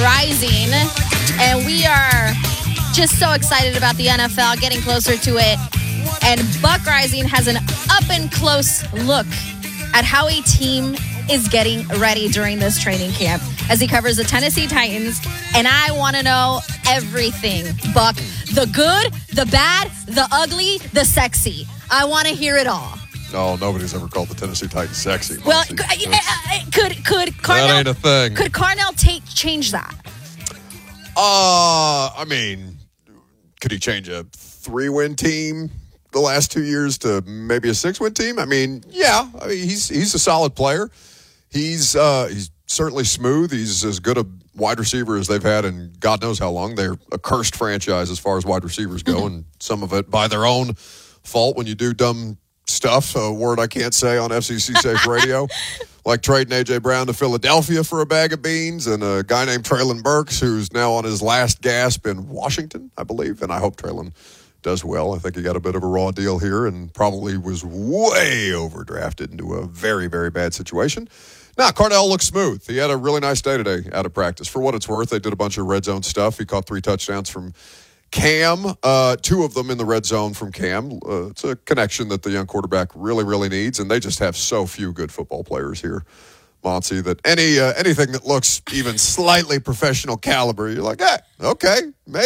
Rising, and we are just so excited about the NFL, getting closer to it. And Buck Rising has an up-and-close look at how a team is getting ready during this training camp as he covers the Tennessee Titans. And I want to know everything, Buck. The good, the bad, the ugly, the sexy. I want to hear it all. No, nobody's ever called the Tennessee Titans sexy. Well, could Carnell, that ain't a thing. Could Carnell Tate change that? I mean, could he change a 3-win team the last 2 years to maybe a 6-win team? I mean, yeah. I mean, he's a solid player. He's certainly smooth. He's as good a wide receiver as they've had in God knows how long. They're a cursed franchise as far as wide receivers go, and some of it by their own fault when you do dumb stuff, a word I can't say on FCC Safe Radio, like trading A.J. Brown to Philadelphia for a bag of beans, and a guy named Traylon Burks, who's now on his last gasp in Washington, I believe, and I hope Traylon does well. I think he got a bit of a raw deal here and probably was way overdrafted into a very, very bad situation. Now, Carnell looks smooth. He had a really nice day today out of practice. For what it's worth, they did a bunch of red zone stuff. He caught 3 touchdowns from Cam, 2 of them in the red zone from Cam. It's a connection that the young quarterback really, really needs, and they just have so few good football players here, Monty, that anything that looks even slightly professional caliber, you're like, okay,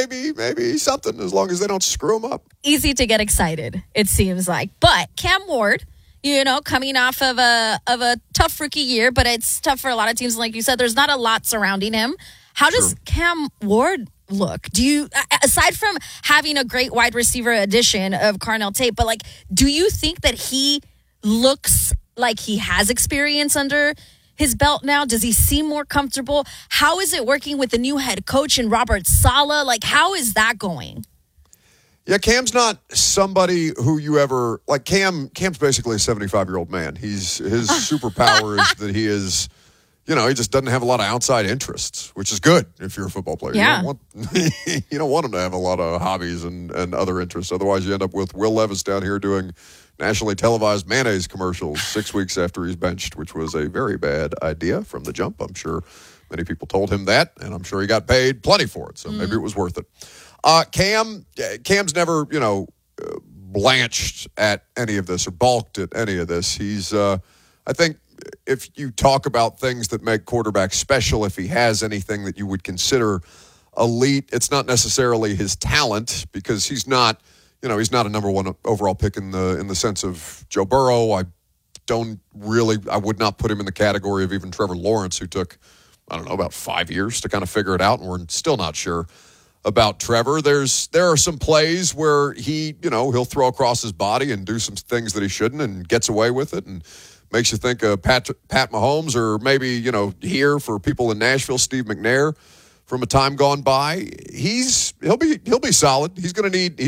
maybe something, as long as they don't screw them up. Easy to get excited, it seems like. But Cam Ward, coming off of a tough rookie year, but it's tough for a lot of teams. Like you said, there's not a lot surrounding him. How does Cam Ward look? Do you, aside from having a great wide receiver addition of Carnell Tate, but do you think that he looks like he has experience under his belt now? Does he seem more comfortable? How is it working with the new head coach and Robert Saleh? How is that going? Yeah, Cam's not somebody who you ever like. Cam's basically a 75-year-old man. His superpower is that he is, he just doesn't have a lot of outside interests, which is good if you're a football player. Yeah. You don't want him to have a lot of hobbies and other interests. Otherwise, you end up with Will Levis down here doing nationally televised mayonnaise commercials 6 weeks after he's benched, which was a very bad idea from the jump. I'm sure many people told him that, and I'm sure he got paid plenty for it, so maybe it was worth it. Cam's never, blanched at any of this or balked at any of this. He's, I think, if you talk about things that make quarterbacks special, if he has anything that you would consider elite, it's not necessarily his talent, because he's not a number 1 overall pick in the sense of Joe Burrow. I would not put him in the category of even Trevor Lawrence, who took, about 5 years to kind of figure it out, and we're still not sure about Trevor. There are some plays where he'll throw across his body and do some things that he shouldn't and gets away with it, and makes you think of Pat Mahomes, or maybe, here for people in Nashville, Steve McNair from a time gone by. He'll be solid. He's going to need